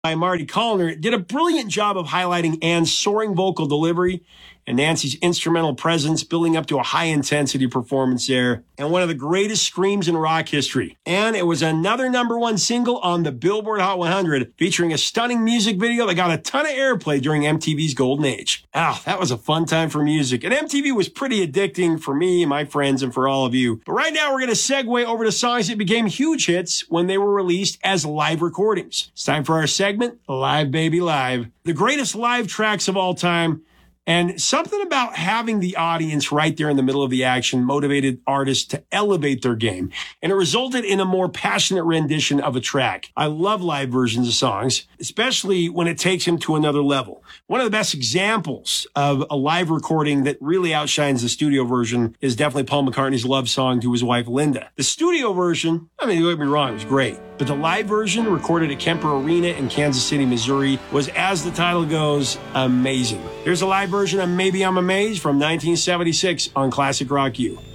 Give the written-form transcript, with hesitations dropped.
by Marty Callner did a brilliant job of highlighting Ann's soaring vocal delivery and Nancy's instrumental presence, building up to a high-intensity performance there, and one of the greatest screams in rock history. And it was another #1 single on the Billboard Hot 100, featuring a stunning music video that got a ton of airplay during MTV's golden age. That was a fun time for music, and MTV was pretty addicting for me, my friends, and for all of you. But right now, we're going to segue over to songs that became huge hits when they were released as live recordings. It's time for our segment, Live Baby Live. The greatest live tracks of all time. And something about having the audience right there in the middle of the action motivated artists to elevate their game. And it resulted in a more passionate rendition of a track. I love live versions of songs, especially when it takes them to another level. One of the best examples of a live recording that really outshines the studio version is definitely Paul McCartney's love song to his wife, Linda. The studio version, don't get me wrong, it was great. But the live version, recorded at Kemper Arena in Kansas City, Missouri, was, as the title goes, amazing. Here's a live version of Maybe I'm Amazed from 1976 on Classic Rock U.